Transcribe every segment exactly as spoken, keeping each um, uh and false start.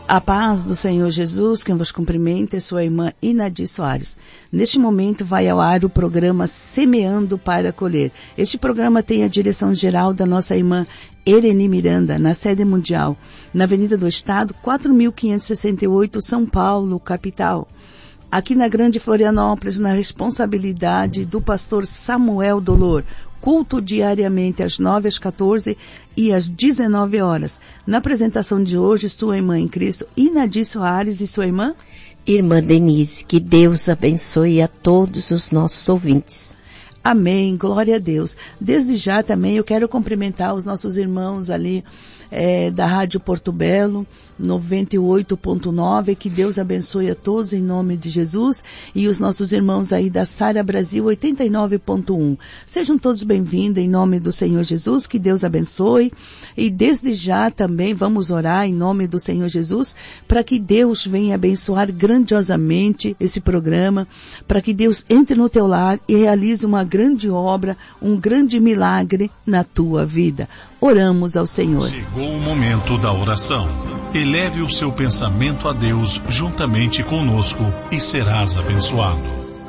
A paz do Senhor Jesus, quem vos cumprimenta é sua irmã Inadir Soares. Neste momento vai ao ar o programa Semeando para Colher. Este programa tem a direção geral da nossa irmã Ereni Miranda, na sede mundial, na Avenida do Estado, quatro mil quinhentos e sessenta e oito, São Paulo, capital. Aqui na Grande Florianópolis, na responsabilidade do pastor Samuel Dolor, culto diariamente às nove, às quatorze e às dezenove horas. Na apresentação de hoje, sua irmã em Cristo, Inadir Soares, e sua irmã? Irmã Denise, que Deus abençoe a todos os nossos ouvintes. Amém, glória a Deus. Desde já também eu quero cumprimentar os nossos irmãos ali é, da Rádio Porto Belo, noventa e oito ponto nove, que Deus abençoe a todos em nome de Jesus, e os nossos irmãos aí da Sara Brasil oitenta e nove ponto um. Sejam todos bem-vindos em nome do Senhor Jesus, que Deus abençoe, e desde já também vamos orar em nome do Senhor Jesus, para que Deus venha abençoar grandiosamente esse programa, para que Deus entre no teu lar e realize uma grande obra, um grande milagre na tua vida. Oramos ao Senhor. Chegou o momento da oração. Eleve o seu pensamento a Deus juntamente conosco e serás abençoado.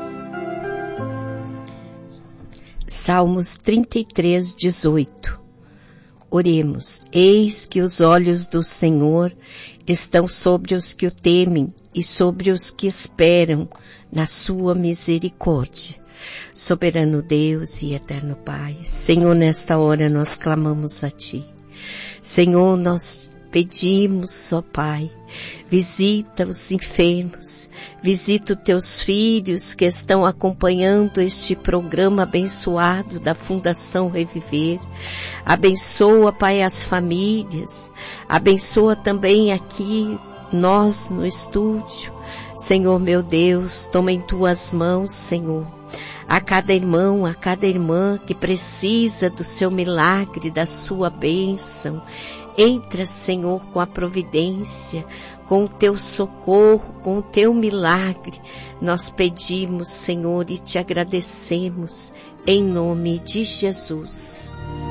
Salmos trinta e três, dezoito. Oremos. Eis que os olhos do Senhor estão sobre os que o temem e sobre os que esperam na sua misericórdia. Soberano Deus e eterno Pai, Senhor, nesta hora nós clamamos a Ti. Senhor, nós pedimos, ó Pai, visita os enfermos, visita os Teus filhos que estão acompanhando este programa abençoado da Fundação Reviver. Abençoa, Pai, as famílias, abençoa também aqui nós no estúdio. Senhor, meu Deus, toma em Tuas mãos, Senhor, a cada irmão, a cada irmã que precisa do Seu milagre, da Sua bênção. Entra, Senhor, com a providência, com o Teu socorro, com o Teu milagre. Nós pedimos, Senhor, e Te agradecemos, em nome de Jesus.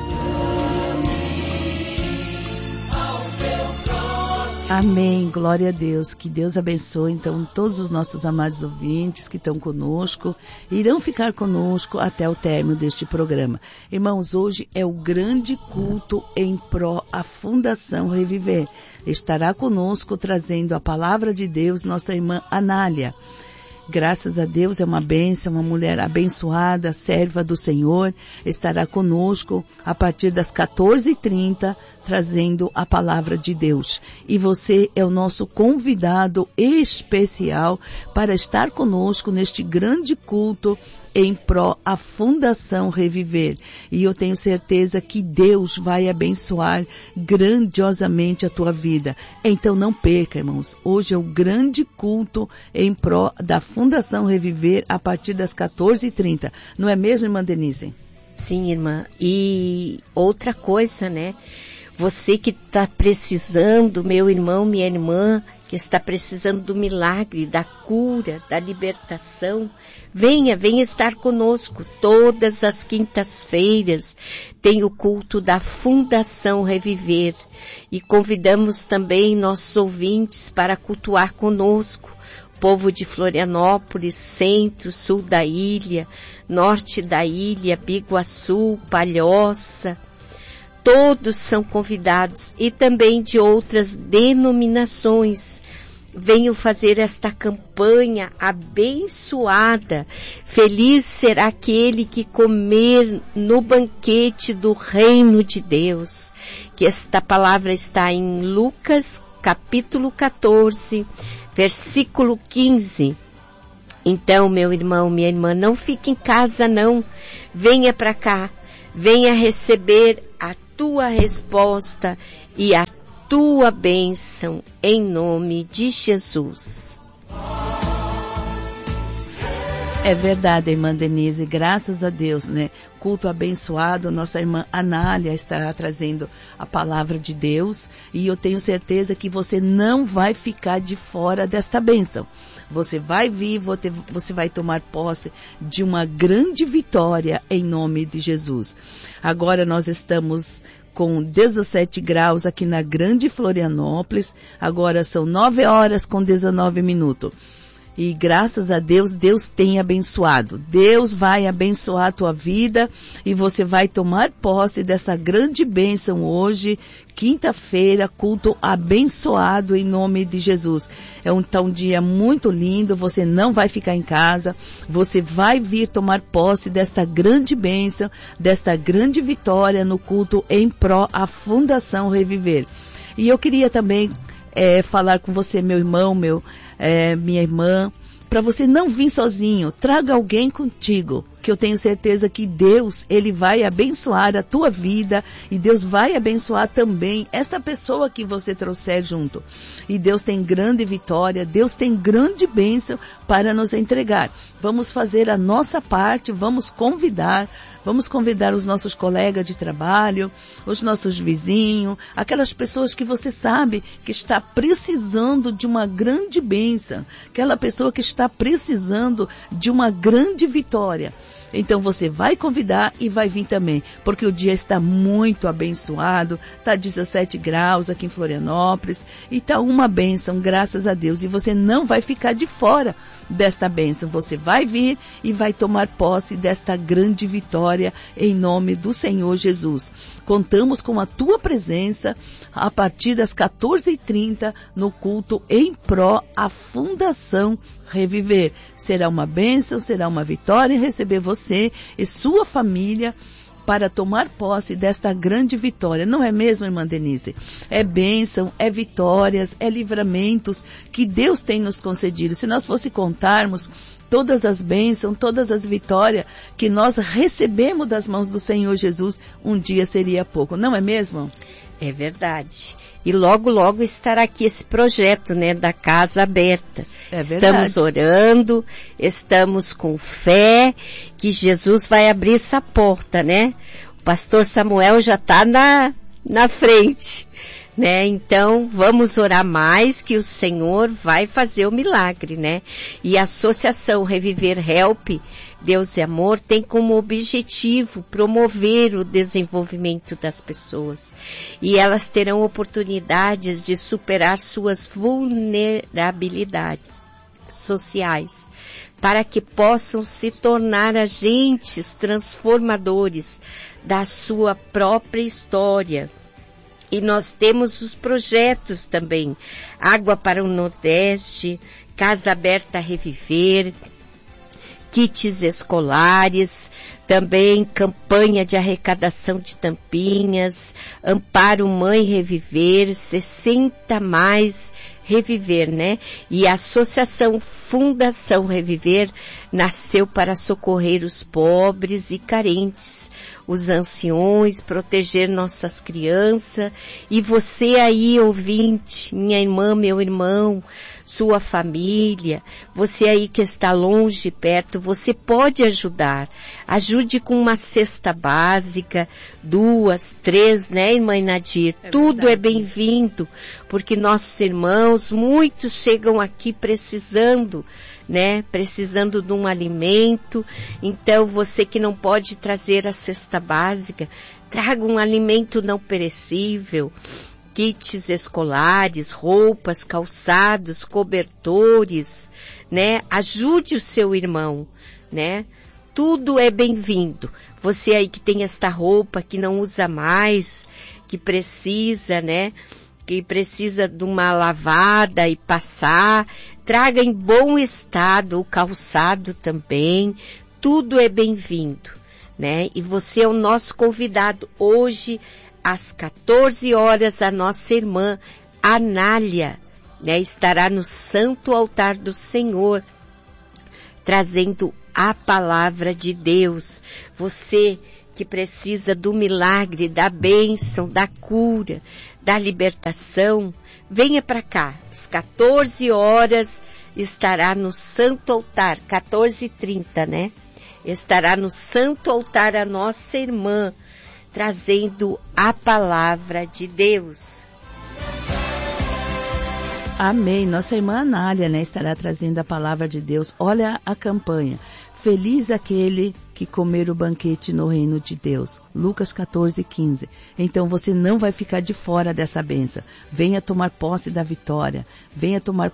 Amém, glória a Deus, que Deus abençoe então todos os nossos amados ouvintes que estão conosco, irão ficar conosco até o término deste programa. Irmãos, hoje é o grande culto em pró à Fundação Reviver. Estará conosco trazendo a palavra de Deus nossa irmã Anália. Graças a Deus, é uma bênção, uma mulher abençoada, serva do Senhor, estará conosco a partir das quatorze e trinta, trazendo a palavra de Deus. E você é o nosso convidado especial para estar conosco neste grande culto em pró à Fundação Reviver. E eu tenho certeza que Deus vai abençoar grandiosamente a tua vida. Então não perca, irmãos. Hoje é o grande culto em pró da Fundação Reviver a partir das quatorze e trinta. Não é mesmo, irmã Denise? Sim, irmã. E outra coisa, né? Você que está precisando, meu irmão, minha irmã, que está precisando do milagre, da cura, da libertação, venha, venha estar conosco. Todas as quintas-feiras tem o culto da Fundação Reviver. E convidamos também nossos ouvintes para cultuar conosco. Povo de Florianópolis, centro, sul da ilha, norte da ilha, Biguaçu, Palhoça. Todos são convidados, e também de outras denominações. Venham fazer esta campanha abençoada. Feliz será aquele que comer no banquete do reino de Deus. Que esta palavra está em Lucas, capítulo quatorze, versículo quinze. Então, meu irmão, minha irmã, não fique em casa não. Venha para cá. Venha receber a tua resposta e a tua bênção em nome de Jesus. É verdade, irmã Denise, graças a Deus, né? Culto abençoado, nossa irmã Anália estará trazendo a palavra de Deus, e eu tenho certeza que você não vai ficar de fora desta bênção. Você vai vir, você vai tomar posse de uma grande vitória em nome de Jesus. Agora nós estamos com dezessete graus aqui na Grande Florianópolis. Agora são nove horas com dezenove minutos. E graças a Deus, Deus tem abençoado. Deus vai abençoar a tua vida e você vai tomar posse dessa grande bênção hoje, quinta-feira, culto abençoado em nome de Jesus. É um, tá um dia muito lindo, você não vai ficar em casa, você vai vir tomar posse desta grande bênção, desta grande vitória no culto em pró à Fundação Reviver. E eu queria também é, falar com você, meu irmão, meu, é, minha irmã, para você não vir sozinho, traga alguém contigo, que eu tenho certeza que Deus, Ele vai abençoar a tua vida e Deus vai abençoar também esta pessoa que você trouxer junto. E Deus tem grande vitória, Deus tem grande bênção para nos entregar. Vamos fazer a nossa parte, vamos convidar, vamos convidar os nossos colegas de trabalho, os nossos vizinhos, aquelas pessoas que você sabe que está precisando de uma grande bênção, aquela pessoa que está precisando de uma grande vitória. Então você vai convidar e vai vir também, porque o dia está muito abençoado, está dezessete graus aqui em Florianópolis, e está uma bênção, graças a Deus, e você não vai ficar de fora desta bênção, você vai vir e vai tomar posse desta grande vitória em nome do Senhor Jesus. Contamos com a tua presença a partir das quatorze e trinta no culto em pró à Fundação Reviver. Será uma bênção, será uma vitória receber você e sua família para tomar posse desta grande vitória. Não é mesmo, irmã Denise? É bênção, é vitórias, é livramentos que Deus tem nos concedido. Se nós fosse contarmos todas as bênçãos, todas as vitórias que nós recebemos das mãos do Senhor Jesus, um dia seria pouco. Não é mesmo? É verdade. E logo, logo estará aqui esse projeto, né, da Casa Aberta. É verdade. Estamos orando, estamos com fé que Jesus vai abrir essa porta, né? O pastor Samuel já está na, na frente, né? Então, vamos orar mais que o Senhor vai fazer o milagre, né? E a Associação Reviver Help, Deus e Amor, tem como objetivo promover o desenvolvimento das pessoas. E elas terão oportunidades de superar suas vulnerabilidades sociais, para que possam se tornar agentes transformadores da sua própria história. E nós temos os projetos também, Água para o Nordeste, Casa Aberta Reviver, kits escolares, também campanha de arrecadação de tampinhas, Amparo Mãe Reviver, sessenta mais Reviver, né? E a Associação Fundação Reviver nasceu para socorrer os pobres e carentes, os anciões, proteger nossas crianças. E você aí, ouvinte, minha irmã, meu irmão, sua família, você aí que está longe, perto, você pode ajudar. Ajude com uma cesta básica, duas, três, né, irmã Nadir? É Tudo verdade. É bem-vindo, porque nossos irmãos, muitos chegam aqui precisando, né, precisando de um alimento. Então, você que não pode trazer a cesta básica, traga um alimento não perecível, kits escolares, roupas, calçados, cobertores, né? Ajude o seu irmão, né? Tudo é bem-vindo. Você aí que tem esta roupa que não usa mais, que precisa, né? Que precisa de uma lavada e passar, traga em bom estado o calçado também. Tudo é bem-vindo, né? E você é o nosso convidado hoje, às quatorze horas, a nossa irmã Anália, né, estará no Santo Altar do Senhor, trazendo a palavra de Deus. Você que precisa do milagre, da bênção, da cura, da libertação, venha para cá. Às quatorze horas estará no Santo Altar, quatorze e trinta, né? Estará no Santo Altar a nossa irmã, trazendo a palavra de Deus. Amém. Nossa irmã Anália, né, estará trazendo a palavra de Deus. Olha a campanha. Feliz aquele que comer o banquete no reino de Deus. Lucas quatorze, quinze. Então você não vai ficar de fora dessa bênção. Venha tomar posse da vitória. Venha tomar